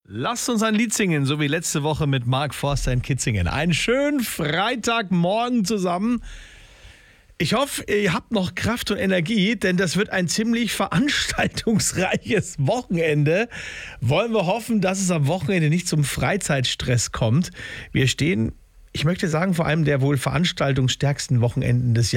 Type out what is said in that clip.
Lasst uns ein Lied singen, so wie letzte Woche mit Mark Forster in Kitzingen. Einen schönen Freitagmorgen zusammen. Ich hoffe, ihr habt noch Kraft und Energie, denn das wird ein ziemlich veranstaltungsreiches Wochenende. Wollen wir hoffen, dass es am Wochenende nicht zum Freizeitstress kommt. Wir stehen, ich möchte sagen, vor einem der wohl veranstaltungsstärksten Wochenenden des